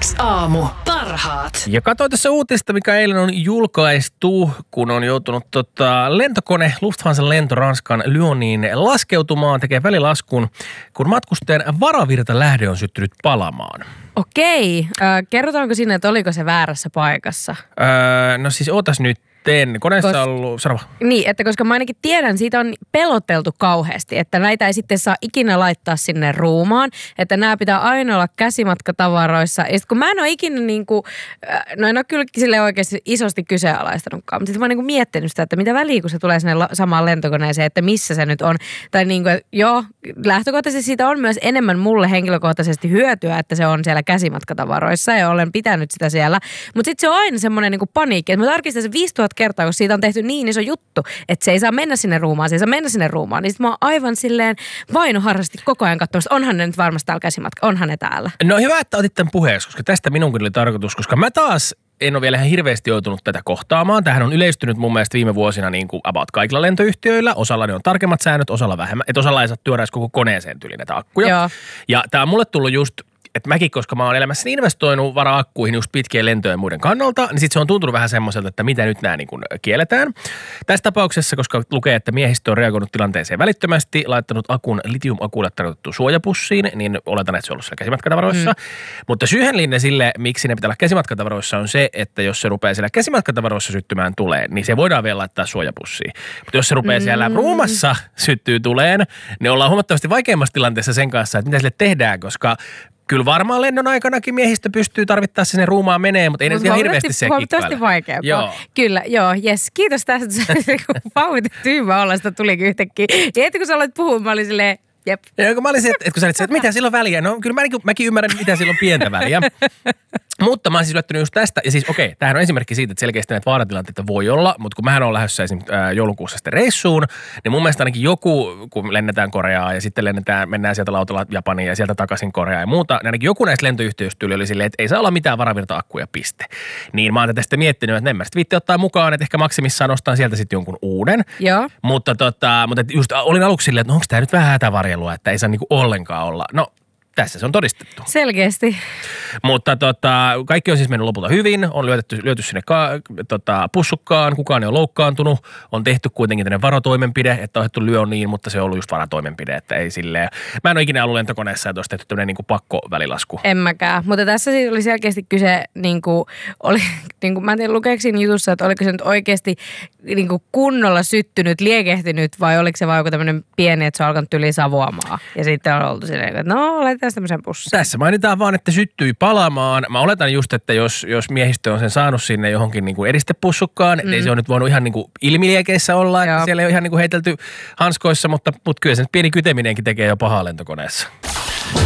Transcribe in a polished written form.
Radio X aamu. Parhaat. Ja katsoin tässä uutista, mikä eilen on julkaistu, kun on joutunut lentokone Lufthansa lento Ranskan Lyoniin laskeutumaan, tekee välilaskun, kun matkustajan varavirta lähde on syttynyt palamaan. Okei. Kerrotaanko sinne, että oliko se väärässä paikassa? No siis ootas nyt. Koneessa on ollut, sano. Niin, että koska mä ainakin tiedän, siitä on peloteltu kauheasti, että näitä ei sitten saa ikinä laittaa sinne ruumaan, että nämä pitää aina olla käsimatkatavaroissa. Ja sitten kun mä en ole ikinä no en ole kyllä sille oikeasti isosti kyseenalaistanutkaan, mutta sitten mä oon miettinyt sitä, että mitä väliä, kun se tulee sinne samaan lentokoneeseen, että missä se nyt on. Tai joo, lähtökohtaisesti siitä on myös enemmän mulle henkilökohtaisesti hyötyä, että se on siellä käsimatkatavaroissa ja olen pitänyt sitä siellä. Mutta sitten se on aina semmoinen paniikki, että mä tarkistan se 5000 kertaa, kun siitä on tehty niin iso juttu, että se ei saa mennä sinne ruumaan, niin sitten mä oon aivan silleen vainoharrasti koko ajan katsomassa, onhan ne nyt varmasti täällä käsimatka, onhan ne täällä. No hyvä, että otit tämän puheeksi, koska tästä minunkin oli tarkoitus, koska mä taas en ole vielä ihan hirveästi joutunut tätä kohtaamaan. Tämähän on yleistynyt mun mielestä viime vuosina niin kuin about kaikilla lentoyhtiöillä. Osalla ne on tarkemmat säännöt, osalla vähemmän. Että osalla ei saa työräisi koko koneeseen tyyliin näitä akkuja. Joo. Ja tää on mulle tullut just, että mäkin, koska mä oon elämässäni investoinut vara-akkuihin just pitkien lentojen muiden kannalta, niin sit se on tuntunut vähän semmoiselta, että mitä nyt nämä niin kuin kielletään. Tässä tapauksessa, koska lukee, että miehistö on reagoinut tilanteeseen välittömästi, laittanut akun litiumakulle tarkoitettu suojapussiin, niin oletan, että se on ollut siellä käsimatkatavaroissa. Mutta syyhenlinne sille, miksi ne pitää olla käsimatkatavaroissa, on se, että jos se rupeaa siellä käsimatkatavaroissa syttymään tuleen, niin se voidaan vielä laittaa suojapussiin. Mutta jos se rupeaa siellä ruumassa syttyy tuleen, niin ollaan huomattavasti vaikeammassa tilanteessa sen kanssa, että mitä sille tehdään, koska kyllä varmaan lennon aikanakin miehistö pystyy tarvittaessa sinne ruumaan menee, mutta ei ne ihan hirveästi se huomattavasti vaikeampaa. Joo. Kyllä, joo, jes. Kiitos tästä, että pauvitit tyhmä olla, sitä tulikin yhtäkkiä. Ja heti kun sä aloit puhua, mä olin silleen, jep. Ja kun mä olin että kun sä olit että mitä sillä on väliä? No kyllä mäkin ymmärrän, mitä sillä on pientä väliä. Mutta mä oon siis yllättynyt just tästä, ja siis okei, tämähän on esimerkki siitä, että selkeästi näitä vaaratilanteita voi olla, mutta kun mähän on lähdössä esimerkiksi joulukuussa sitten reissuun, niin mun mielestä ainakin joku, kun lennetään Koreaan ja sitten mennään sieltä lautalla Japaniin ja sieltä takaisin Koreaan ja muuta, niin ainakin joku näistä lentoyhtiöistä oli silleen, että ei saa olla mitään varavirta-akkuja, piste. Niin mä oon tästä miettinyt, että en mä sitten viitti ottaa mukaan, että ehkä maksimissaan ostan sieltä sitten jonkun uuden. Joo. Mutta just olin aluksi silleen, että onko tämä nyt vähän hätävarjelua, että ei saa niinku ollenkaan olla. No, tässä se on todistettu. Selkeästi. Mutta kaikki on siis mennyt lopulta hyvin, on lyöty sinne pussukkaan, kukaan ei ole loukkaantunut, on tehty kuitenkin tämmöinen varotoimenpide, että on otettu Lyoniin, mutta se on ollut just varatoimenpide, että ei silleen. Mä en ole ikinä ollut lentokoneessa, että olisi tehty tämmöinen niin kuin pakkovälilasku. En mäkään, mutta tässä siis oli selkeästi kyse, mä en tiedä lukeeko siinä jutussa, että oliko se nyt oikeasti kunnolla syttynyt, liekehtinyt vai oliko se vaan joku tämmöinen pieni, että se on alkanut yli savuamaan ja sitten on oltu silleen, että tämmöisen pussiin. Tässä mainitaan vaan, että syttyi palamaan. Mä oletan just, että jos miehistö on sen saanut sinne johonkin niin kuin eristepussukkaan, ei se on nyt voinut ihan niin kuin ilmiliekeissä olla, että siellä ei ole ihan niin kuin heitelty hanskoissa, mutta kyllä se nyt pieni kyteminenkin tekee jo pahaa lentokoneessa.